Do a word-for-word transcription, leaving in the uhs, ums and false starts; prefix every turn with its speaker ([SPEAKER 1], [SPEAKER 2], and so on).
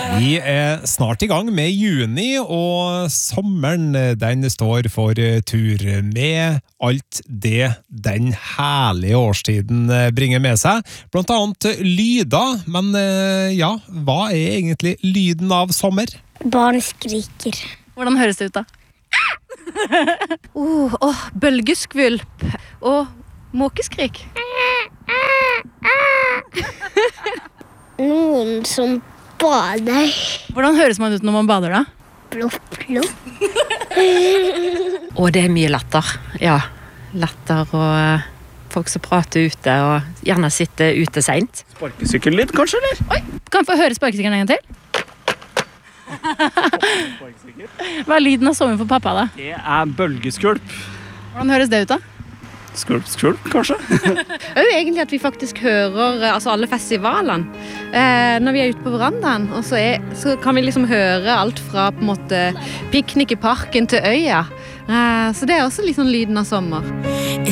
[SPEAKER 1] Vi er snart i gang med juni, og sommeren den står for tur med alt det den herlige årstiden bringer med seg. Blant annet lyder, men ja, hva er egentlig lyden av sommer?
[SPEAKER 2] Barn skriker.
[SPEAKER 3] Hvordan høres det ut da? oh, oh, bølgeskvulp og måkeskrik.
[SPEAKER 2] Noen som bader.
[SPEAKER 3] Hvordan høres man ut når man bader da?
[SPEAKER 2] Plopp, plopp.
[SPEAKER 4] Og det er mye latter. Ja, latter og folk som prater ute og gjerne sitter ute sent.
[SPEAKER 5] Sparkesykkellyd kanskje, eller?
[SPEAKER 3] Oi, kan jeg få høre sparkesykkelen en gang til? Hva er lyden av sommer for pappa da?
[SPEAKER 5] Det er bølgeskvulp.
[SPEAKER 3] Hvordan høres det ut da?
[SPEAKER 5] Skvulp, skvulp, kanskje?
[SPEAKER 4] Det er jo egentlig at vi faktisk hører altså alle festivalene eh, når vi er ute på verandaen, og så, er, så kan vi liksom høre alt fra på en måte piknik i parken til øya. Eh, så det er også litt sånn lyden av sommer.